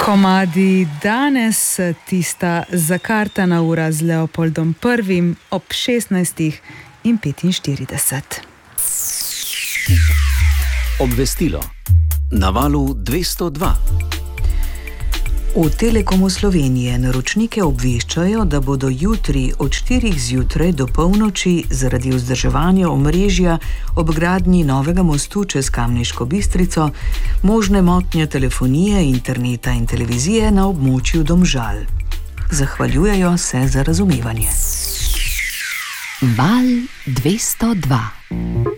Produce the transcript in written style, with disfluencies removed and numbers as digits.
Komadi danes, tista zakartana ura z Leopoldom I ob 16:45. Obvestilo na valu 202. V Telekomu Slovenije naročnike obveščajo, da bodo jutri od 4 zjutraj do polnoči zaradi vzdrževanja omrežja ob gradnji novega mostu čez Kamniško Bistrico možne motnje telefonije, interneta in televizije na območju Domžal. Zahvaljujejo se za razumevanje. Val 202.